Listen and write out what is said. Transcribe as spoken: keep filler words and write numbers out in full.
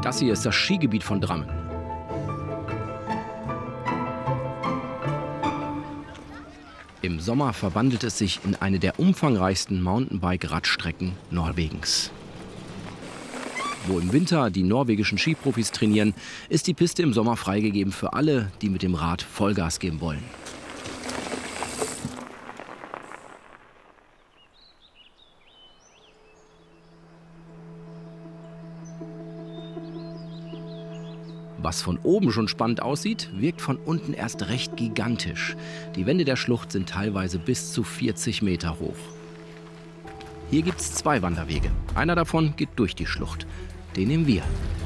Das hier ist das Skigebiet von Drammen. Im Sommer verwandelt es sich in eine der umfangreichsten Mountainbike-Radstrecken Norwegens. Wo im Winter die norwegischen Skiprofis trainieren, ist die Piste im Sommer freigegeben für alle, die mit dem Rad Vollgas geben wollen. Was von oben schon spannend aussieht, wirkt von unten erst recht gigantisch. Die Wände der Schlucht sind teilweise bis zu vierzig Meter hoch. Hier gibt es zwei Wanderwege. Einer davon geht durch die Schlucht. Den nehmen wir.